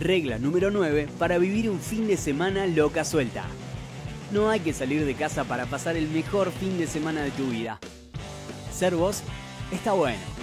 Regla número 9 para vivir un fin de semana loca suelta. No hay que salir de casa para pasar el mejor fin de semana de tu vida. Ser vos está bueno.